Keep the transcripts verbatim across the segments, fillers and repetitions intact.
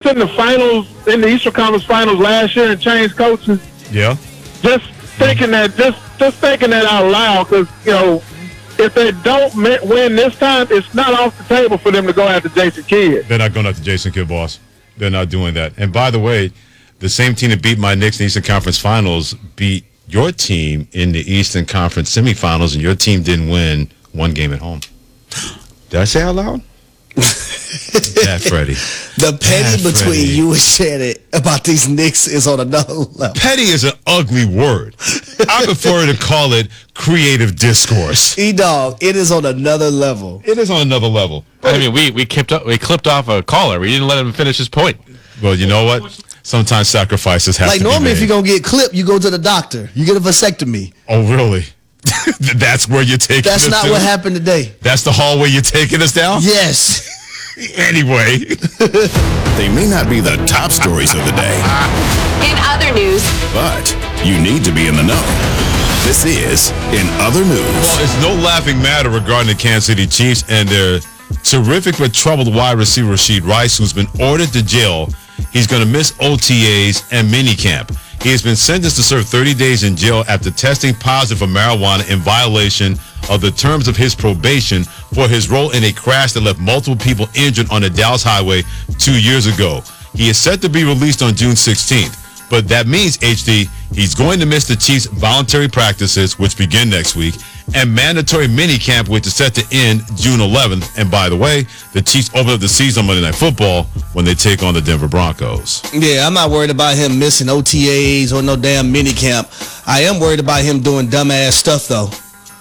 in the finals, in the Eastern Conference Finals last year and changed coaches? Yeah. Just thinking that, just just thinking that out loud, because you know, if they don't win this time, it's not off the table for them to go after Jason Kidd. They're not going after Jason Kidd, boss. They're not doing that. And by the way, the same team that beat my Knicks in the Eastern Conference Finals beat your team in the Eastern Conference semifinals, and your team didn't win one game at home. Did I say out loud? Bad Freddie. The petty Bad between Freddie. you and Shannon about these Knicks is on another level. Petty is an ugly word. I prefer to call it creative discourse. E-Dog, it is on another level. It is on another level. I mean, we we kept up, we clipped off a caller. We didn't let him finish his point. Well, you know what? Sometimes sacrifices have Like to be normally made. if you're going to get clipped, you go to the doctor. You get a vasectomy. Oh, really? That's where you're taking That's us not to? what happened today. That's the hallway you're taking us down? Yes. Anyway. They may not be the top stories of the day, In other news, but you need to be in the know. This is In Other News. Well, it's no laughing matter regarding the Kansas City Chiefs and their terrific but troubled wide receiver Rashid Rice, who's been ordered to jail. He's going to miss O T As and minicamp. He has been sentenced to serve thirty days in jail after testing positive for marijuana in violation of the terms of his probation for his role in a crash that left multiple people injured on the Dallas Highway two years ago. He is set to be released on June sixteenth. But that means, H D, he's going to miss the Chiefs' voluntary practices, which begin next week, and mandatory minicamp, which is set to end June eleventh. And by the way, the Chiefs open up the season on Monday Night Football when they take on the Denver Broncos. Yeah, I'm not worried about him missing O T As or no damn minicamp. I am worried about him doing dumbass stuff, though.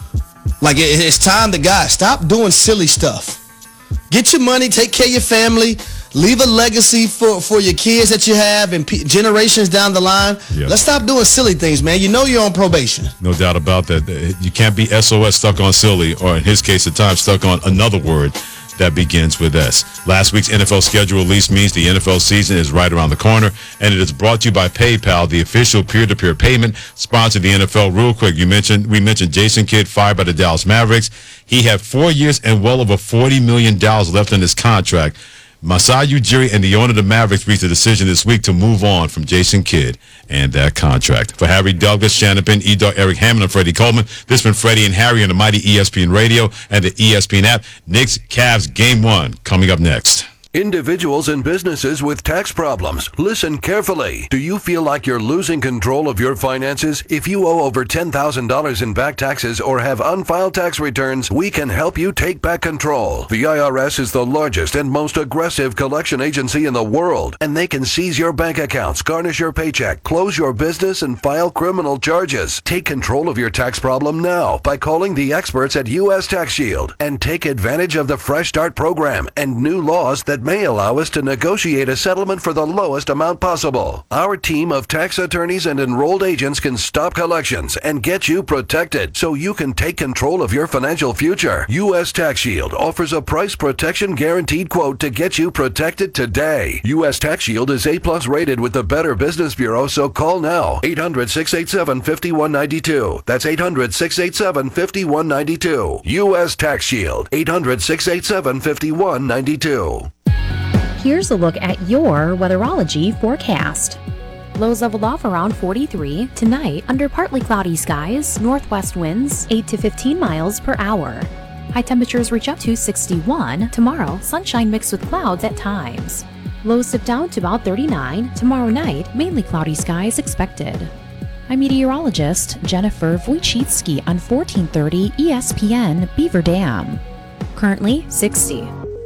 Like, it, it's time to, guys, stop doing silly stuff. Get your money, take care of your family, leave a legacy for, for your kids that you have and p- generations down the line. Yep. Let's stop doing silly things, man. You know you're on probation. No doubt about that. You can't be S O S stuck on silly, or in his case at times stuck on another word that begins with S. Last week's N F L schedule release means the N F L season is right around the corner, and it is brought to you by PayPal, the official peer-to-peer payment sponsor of the N F L. Real quick, you mentioned we mentioned Jason Kidd fired by the Dallas Mavericks. He had four years and well over forty million dollars left in his contract. Masai Ujiri and the owner of the Mavericks reached a decision this week to move on from Jason Kidd and that contract. For Harry Douglas, Shannon Penn, E-Dog, Eric Hammond, and Freddie Coleman, this has been Freddie and Harry on the mighty E S P N Radio and the E S P N app. Knicks, Cavs, Game one, coming up next. Individuals and businesses with tax problems, listen carefully. Do you feel like you're losing control of your finances? If you owe over ten thousand dollars in back taxes or have unfiled tax returns, we can help you take back control. The I R S is the largest and most aggressive collection agency in the world, and they can seize your bank accounts, garnish your paycheck, close your business, and file criminal charges. Take control of your tax problem now by calling the experts at U S Tax Shield and take advantage of the Fresh Start program and new laws that may allow us to negotiate a settlement for the lowest amount possible. Our team of tax attorneys and enrolled agents can stop collections and get you protected so you can take control of your financial future. U S Tax Shield offers a price protection guaranteed quote to get you protected today. U S Tax Shield is A plus rated with the Better Business Bureau, so call now. eight hundred, six eight seven, five one nine two. That's eight hundred, six eight seven, five one nine two. U S Tax Shield. eight hundred, six eight seven, five one nine two. Here's a look at your weatherology forecast. Lows leveled off around forty-three. Tonight, under partly cloudy skies, northwest winds eight to fifteen miles per hour. High temperatures reach up to sixty-one. Tomorrow, sunshine mixed with clouds at times. Lows dip down to about thirty-nine. Tomorrow night, mainly cloudy skies expected. I'm meteorologist Jennifer Wojcicki on fourteen thirty E S P N Beaver Dam. Currently sixty.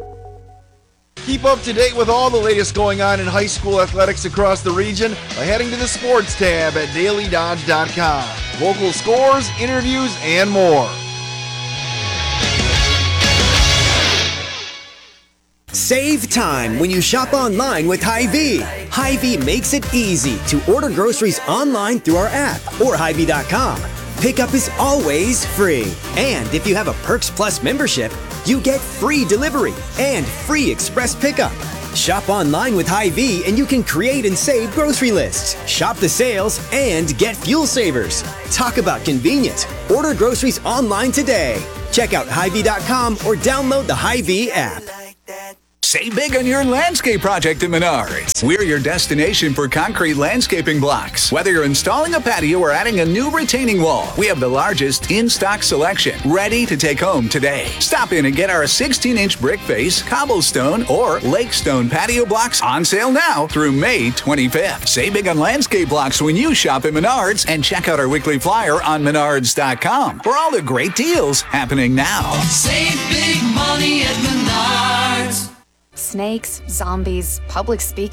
Keep up to date with all the latest going on in high school athletics across the region by heading to the sports tab at daily dodge dot com. Local scores, interviews, and more. Save time when you shop online with Hy-Vee. Hy-Vee makes it easy to order groceries online through our app or Hy Vee dot com. Pickup is always free. And if you have a Perks Plus membership, you get free delivery and free express pickup. Shop online with Hy-Vee and you can create and save grocery lists, shop the sales, and get fuel savers. Talk about convenient. Order groceries online today. Check out Hy Vee dot com or download the Hy-Vee app. Save big on your landscape project at Menards. We're your destination for concrete landscaping blocks. Whether you're installing a patio or adding a new retaining wall, we have the largest in-stock selection, ready to take home today. Stop in and get our sixteen inch brick face, cobblestone, or lake stone patio blocks on sale now through May twenty-fifth. Save big on landscape blocks when you shop at Menards, and check out our weekly flyer on menards dot com for all the great deals happening now. Save big money at Menards. Snakes, zombies, public speaking.